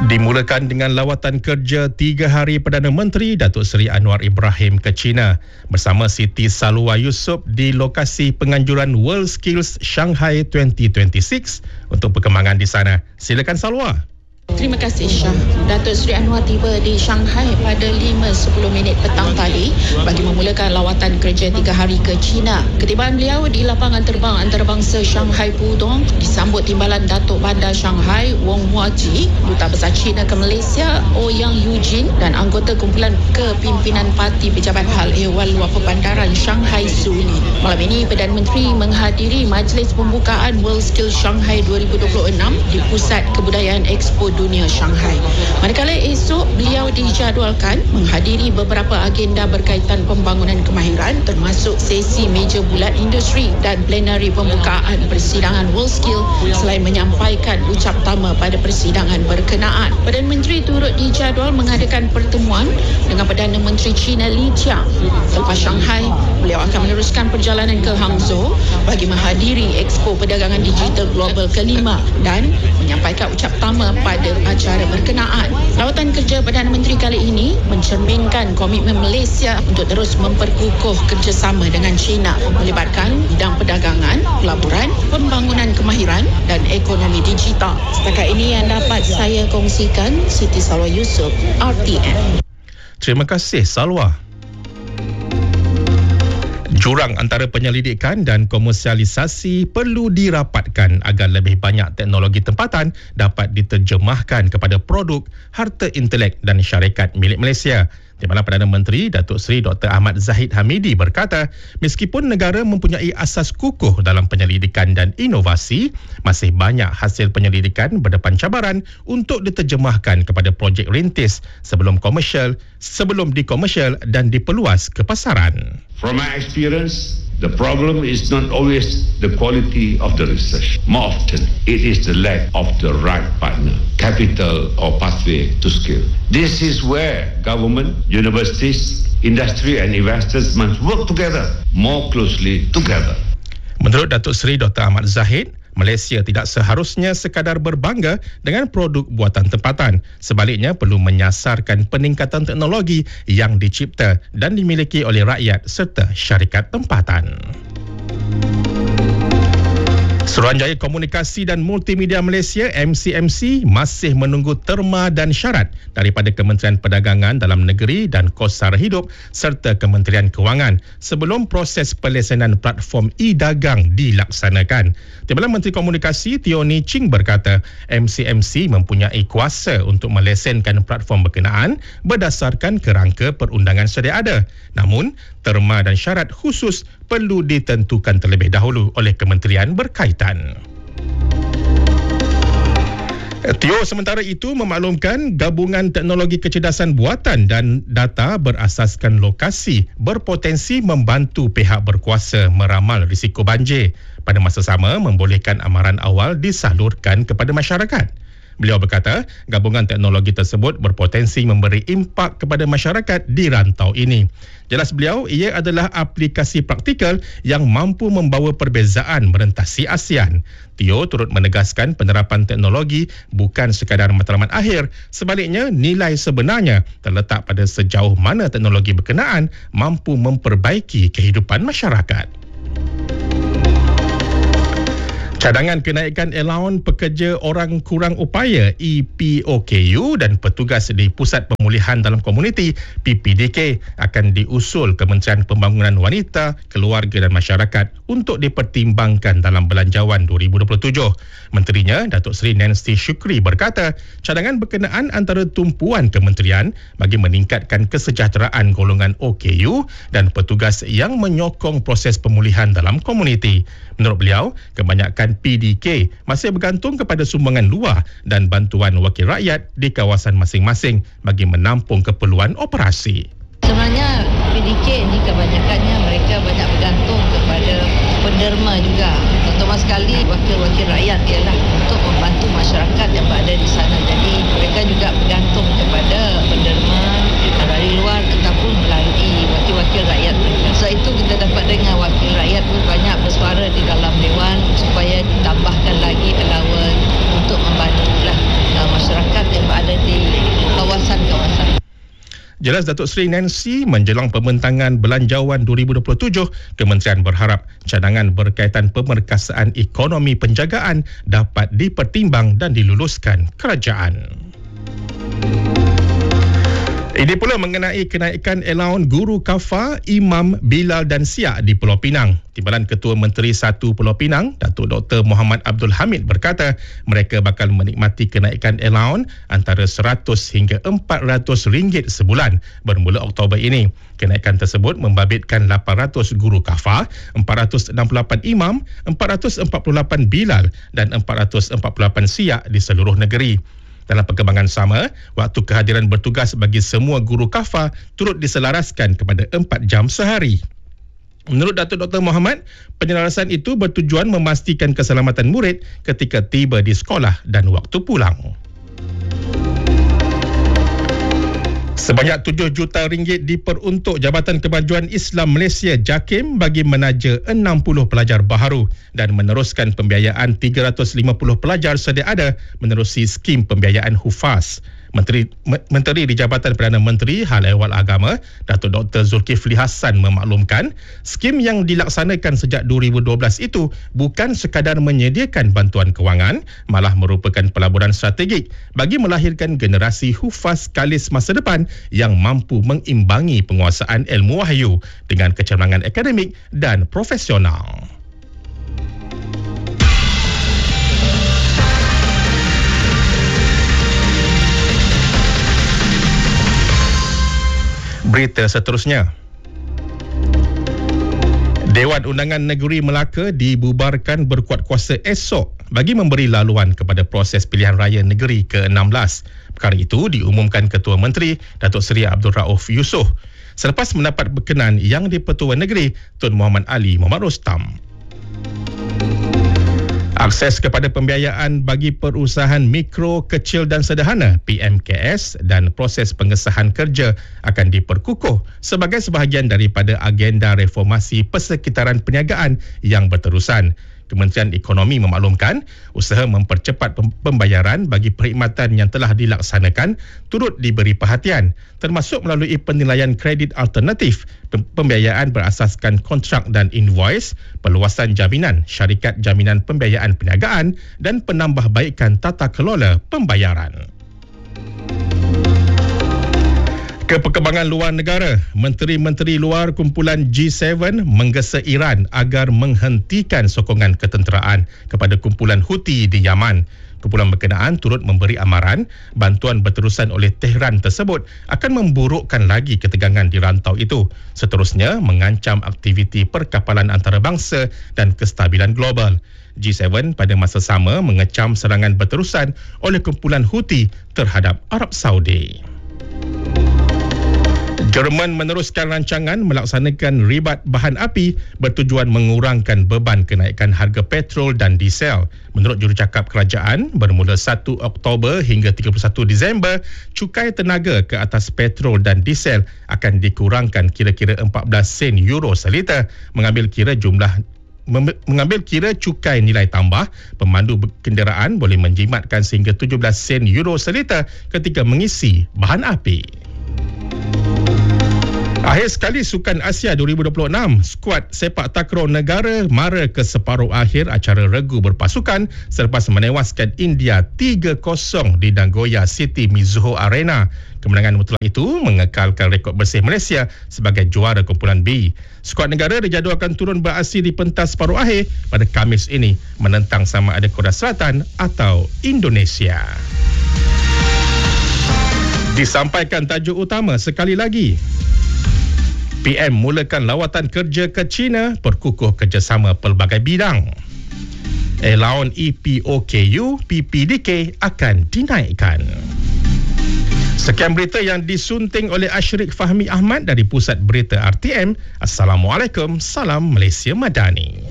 Dimulakan dengan lawatan kerja 3 hari Perdana Menteri Datuk Seri Anwar Ibrahim ke China bersama Siti Salwa Yusof di lokasi penganjuran WorldSkills Shanghai 2026 untuk perkembangan di sana. Silakan Salwa. Terima kasih Syah. Datuk Seri Anwar tiba di Shanghai pada 5.10 petang tadi bagi memulakan lawatan kerja 3 hari ke China. Ketibaan beliau di lapangan terbang antarabangsa Shanghai Pudong disambut timbalan Datuk Bandar Shanghai Wong Huaji, Duta Besar China ke Malaysia Ouyang Eugene dan anggota kumpulan kepimpinan Parti Pejabat Hal Ehwal Luar Perbandaran Shanghai Suli. Malam ini Perdana Menteri menghadiri majlis pembukaan WorldSkills Shanghai 2026 di Pusat Kebudayaan Expo Dunia Shanghai. Manakala esok beliau dijadualkan menghadiri beberapa agenda berkaitan pembangunan kemahiran termasuk sesi meja bulat industri dan plenari pembukaan persidangan WorldSkills selain menyampaikan ucap tama pada persidangan berkenaan. Perdana Menteri turut dijadual mengadakan pertemuan dengan Perdana Menteri China Li Qiang. Selepas Shanghai, beliau akan meneruskan perjalanan ke Hangzhou bagi menghadiri Expo Perdagangan Digital Global ke-5 dan menyampaikan ucap tama pada acara berkenaan. Lawatan kerja Perdana Menteri kali ini mencerminkan komitmen Malaysia untuk terus memperkukuh kerjasama dengan China melibatkan bidang perdagangan, pelaburan, pembangunan kemahiran dan ekonomi digital. Setakat ini yang dapat saya kongsikan, Siti Salwa Yusof, RTM. Terima kasih Salwa. Jurang antara penyelidikan dan komersialisasi perlu dirapatkan agar lebih banyak teknologi tempatan dapat diterjemahkan kepada produk, harta intelek dan syarikat milik Malaysia. Di mana Perdana Menteri Datuk Seri Dr. Ahmad Zahid Hamidi berkata, meskipun negara mempunyai asas kukuh dalam penyelidikan dan inovasi, masih banyak hasil penyelidikan berdepan cabaran untuk diterjemahkan kepada projek rintis sebelum dikomersial dan diperluas ke pasaran. From my experience, the problem is not always the quality of the research. More often, it is the lack of the right partner, capital or pathway to scale. This is where government, universities, industry and investors must work together, more closely together. Menurut Datuk Seri Dr. Ahmad Zahid, Malaysia tidak seharusnya sekadar berbangga dengan produk buatan tempatan. Sebaliknya perlu menyasarkan peningkatan teknologi yang dicipta dan dimiliki oleh rakyat serta syarikat tempatan. Suruhanjaya Komunikasi dan Multimedia Malaysia MCMC masih menunggu terma dan syarat daripada Kementerian Perdagangan Dalam Negeri dan Kos Sara Hidup serta Kementerian Kewangan sebelum proses pelesenan platform e-dagang dilaksanakan. Di mana Menteri Komunikasi Tioni Ching berkata MCMC mempunyai kuasa untuk melesenkan platform berkenaan berdasarkan kerangka perundangan sedia ada. Namun, terma dan syarat khusus perlu ditentukan terlebih dahulu oleh kementerian berkaitan. Tio sementara itu memaklumkan gabungan teknologi kecerdasan buatan dan data berasaskan lokasi berpotensi membantu pihak berkuasa meramal risiko banjir. Pada masa sama, membolehkan amaran awal disalurkan kepada masyarakat. Beliau berkata, gabungan teknologi tersebut berpotensi memberi impak kepada masyarakat di rantau ini. Jelas beliau, ia adalah aplikasi praktikal yang mampu membawa perbezaan merentasi ASEAN. Tio turut menegaskan penerapan teknologi bukan sekadar matlamat akhir. Sebaliknya, nilai sebenarnya terletak pada sejauh mana teknologi berkenaan mampu memperbaiki kehidupan masyarakat. Cadangan kenaikan allowance pekerja orang kurang upaya EPOKU dan petugas di Pusat Pemulihan Dalam Komuniti PPDK akan diusul Kementerian Pembangunan Wanita, Keluarga dan Masyarakat untuk dipertimbangkan dalam Belanjawan 2027. Menterinya, Datuk Seri Nancy Shukri berkata, cadangan berkenaan antara tumpuan kementerian bagi meningkatkan kesejahteraan golongan OKU dan petugas yang menyokong proses pemulihan dalam komuniti. Menurut beliau, kebanyakan PDK masih bergantung kepada sumbangan luar dan bantuan wakil rakyat di kawasan masing-masing bagi menampung keperluan operasi. Sebenarnya PDK ni kebanyakannya mereka banyak bergantung kepada penderma juga. Terutama sekali wakil-wakil rakyat ialah untuk membantu masyarakat yang berada di sana. Jadi mereka juga bergantung kepada penderma dari luar ataupun melalui wakil-wakil rakyat mereka. Sebab itu kita dapat dengar wakil rakyat pun banyak bersuara di dalam Dewan supaya ditambahkan lagi allowance untuk membantulah masyarakat yang berada di Jelas Datuk Seri Nancy menjelang pembentangan Belanjawan 2027, Kementerian berharap cadangan berkaitan pemerkasaan ekonomi penjagaan dapat dipertimbang dan diluluskan kerajaan. Ini pula mengenai kenaikan allowance guru kafa, imam, bilal dan siak di Pulau Pinang. Timbalan Ketua Menteri 1 Pulau Pinang, Datuk Dr. Muhammad Abdul Hamid berkata mereka bakal menikmati kenaikan allowance antara RM100 hingga RM400 sebulan bermula Oktober ini. Kenaikan tersebut membabitkan 800 guru kafa, 468 imam, 448 bilal dan 448 siak di seluruh negeri. Dalam perkembangan sama, waktu kehadiran bertugas bagi semua guru kafa turut diselaraskan kepada 4 jam sehari. Menurut Datuk Dr. Muhammad, penyelarasan itu bertujuan memastikan keselamatan murid ketika tiba di sekolah dan waktu pulang. Sebanyak RM7 juta diperuntuk Jabatan Kemajuan Islam Malaysia JAKIM bagi menaja 60 pelajar baharu dan meneruskan pembiayaan 350 pelajar sedia ada menerusi skim pembiayaan Hufaz. Menteri di Jabatan Perdana Menteri Hal Ehwal Agama, Datuk Dr. Zulkifli Hassan memaklumkan, skim yang dilaksanakan sejak 2012 itu bukan sekadar menyediakan bantuan kewangan, malah merupakan pelaburan strategik bagi melahirkan generasi hufaz kalis masa depan yang mampu mengimbangi penguasaan ilmu wahyu dengan kecemerlangan akademik dan profesional. Berita seterusnya. Dewan Undangan Negeri Melaka dibubarkan berkuat kuasa esok bagi memberi laluan kepada proses pilihan raya negeri ke-16. Perkara itu diumumkan Ketua Menteri Datuk Seri Abdul Rauf Yusof selepas mendapat berkenan Yang di-Pertua Negeri Tun Muhammad Ali Muhammad Rostam. Akses kepada pembiayaan bagi perusahaan mikro, kecil dan sederhana PMKS dan proses pengesahan kerja akan diperkukuh sebagai sebahagian daripada agenda reformasi persekitaran perniagaan yang berterusan. Kementerian Ekonomi memaklumkan usaha mempercepat pembayaran bagi perkhidmatan yang telah dilaksanakan turut diberi perhatian, termasuk melalui penilaian kredit alternatif, pembiayaan berasaskan kontrak dan invoice, perluasan jaminan syarikat jaminan pembiayaan perniagaan dan penambahbaikan tata kelola pembayaran. Ke perkembangan luar negara, Menteri-Menteri Luar kumpulan G7 menggesa Iran agar menghentikan sokongan ketenteraan kepada kumpulan Houthi di Yaman. Kumpulan berkenaan turut memberi amaran bantuan berterusan oleh Tehran tersebut akan memburukkan lagi ketegangan di rantau itu. Seterusnya, mengancam aktiviti perkapalan antarabangsa dan kestabilan global. G7 pada masa sama mengecam serangan berterusan oleh kumpulan Houthi terhadap Arab Saudi. Jerman meneruskan rancangan melaksanakan ribat bahan api bertujuan mengurangkan beban kenaikan harga petrol dan diesel. Menurut jurucakap kerajaan, bermula 1 Oktober hingga 31 Disember, cukai tenaga ke atas petrol dan diesel akan dikurangkan kira-kira 14 sen euro seliter, mengambil kira cukai nilai tambah, pemandu kenderaan boleh menjimatkan sehingga 17 sen euro seliter ketika mengisi bahan api. Akhir sekali Sukan Asia 2026, skuad sepak takraw negara mara ke separuh akhir acara regu berpasukan selepas menewaskan India 3-0 di Nagoya City Mizuho Arena. Kemenangan mutlak itu mengekalkan rekod bersih Malaysia sebagai juara kumpulan B. Skuad negara dijadualkan turun beraksi di pentas separuh akhir pada Khamis ini menentang sama ada Korea Selatan atau Indonesia. Disampaikan tajuk utama sekali lagi. PM mulakan lawatan kerja ke China, perkukuh kerjasama pelbagai bidang. Allowance EPOKU, PPDK akan dinaikkan. Sekian berita yang disunting oleh Ashrik Fahmi Ahmad dari Pusat Berita RTM. Assalamualaikum, salam Malaysia Madani.